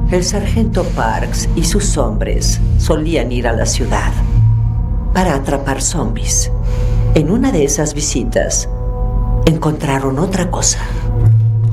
El sargento Parks y sus hombres solían ir a la ciudad para atrapar zombies. En una de esas visitas, encontraron otra cosa.